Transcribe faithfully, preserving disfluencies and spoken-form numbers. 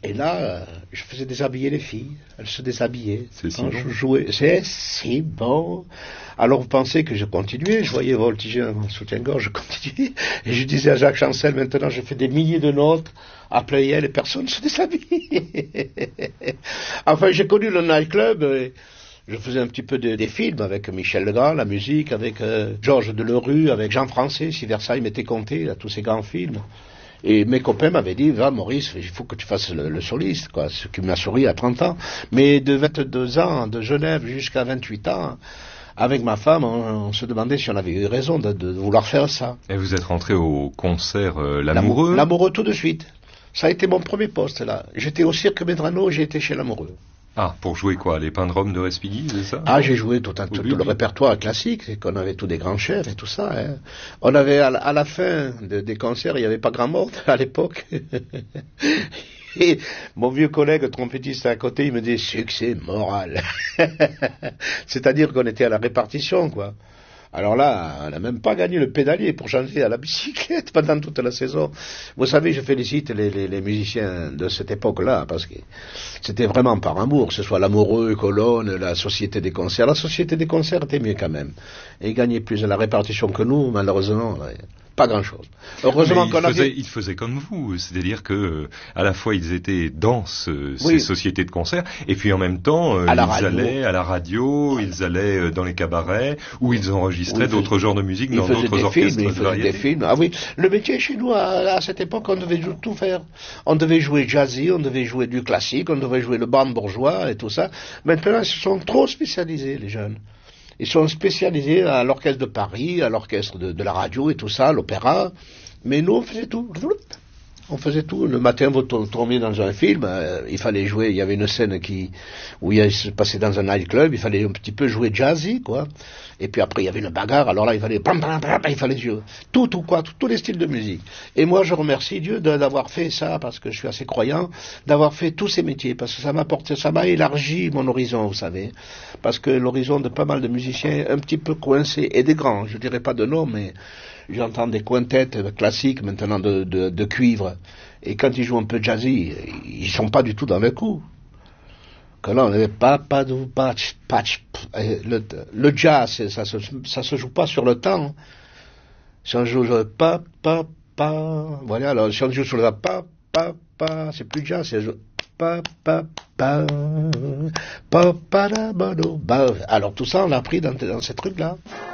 Et là, euh, je faisais déshabiller les filles. Elles se déshabillaient. C'est si quand bon. je jouais. C'est si bon. Alors vous pensez que je continuais. Je voyais voltiger mon soutien-gorge, je continuais. Et je disais à Jacques Chancel, maintenant je fais des milliers de notes à Playel et personne ne se déshabille. Enfin, j'ai connu le nightclub. Et je faisais un petit peu de, des films avec Michel Legrand, la musique, avec euh, Georges Delerue, avec Jean Français, si Versailles m'était compté, là, tous ces grands films. Et mes copains m'avaient dit, va Maurice, il faut que tu fasses le, le soliste, quoi, ce qui m'a souri à trente ans. Mais de vingt-deux ans, de Genève jusqu'à vingt-huit ans, avec ma femme, on, on se demandait si on avait eu raison de, de vouloir faire ça. Et vous êtes rentré au concert euh, L'Amoureux. L'Amoureux tout de suite. Ça a été mon premier poste, là. J'étais au Cirque Medrano, j'ai été chez L'Amoureux. Ah, pour jouer quoi? Les Pindromes de Respighi, c'est ça? Ah, j'ai joué tout, un, tout, oui, tout oui. le répertoire classique, c'est qu'on avait tous des grands chefs et tout ça. Hein. On avait, à, à la fin de, des concerts, il n'y avait pas grand monde à l'époque. Et mon vieux collègue trompettiste à côté, il me dit « succès moral ». C'est-à-dire qu'on était à la répartition, quoi. Alors là, on n'a même pas gagné le pédalier pour changer à la bicyclette pendant toute la saison. Vous savez, je félicite les, les, les musiciens de cette époque-là, parce que c'était vraiment par amour, que ce soit l'Amoureux, Colonne, la Société des Concerts. La Société des Concerts était mieux quand même. Et ils gagnaient plus à la répartition que nous, malheureusement. Pas grand-chose. Heureusement Mais qu'on ils faisaient, avait... ils faisaient comme vous, c'est-à-dire que euh, à la fois ils étaient dans ce, ces Oui. sociétés de concert, et puis en même temps euh, À la ils radio. allaient à la radio, ils allaient euh, dans les cabarets, où ils enregistraient Oui, d'autres genres de musique Ils dans faisaient d'autres des orchestres films, ils de faisaient variété. des films. Ah oui, le métier chez nous, à, à cette époque, on devait tout faire. On devait jouer jazzy, on devait jouer du classique, on devait jouer le brandebourgeois et tout ça. Maintenant, ils se sont trop spécialisés, les jeunes. Ils sont spécialisés à l'orchestre de Paris, à l'orchestre de, de la radio et tout ça, à l'opéra. Mais nous, on faisait tout. On faisait tout. Le matin, vous tombiez dans un film, euh, il fallait jouer, il y avait une scène qui, où il se passait dans un nightclub, il fallait un petit peu jouer jazzy, quoi. Et puis après, il y avait une bagarre, alors là, il fallait, pam, pam, pam, il fallait jouer tout, tout, quoi, tous les styles de musique. Et moi, je remercie Dieu de, d'avoir fait ça, parce que je suis assez croyant, d'avoir fait tous ces métiers, parce que ça m'a porté, ça m'a élargi mon horizon, vous savez. Parce que l'horizon de pas mal de musiciens, un petit peu coincés, et des grands, je dirais pas de nom, mais j'entends des quintettes classiques maintenant de, de, de cuivre. Et quand ils jouent un peu jazzy, ils sont pas du tout dans le coup. Que là, on avait pas, pas de patch, patch. Le, le jazz, ça se, ça se joue pas sur le temps. Si on joue sur pas, pas, pas, voilà, alors si on joue sur le pas, pas, pas, c'est plus jazz, c'est pas, pas, pas, pas, pas, pas, pas, alors tout ça, on l'a appris dans, dans ces trucs-là.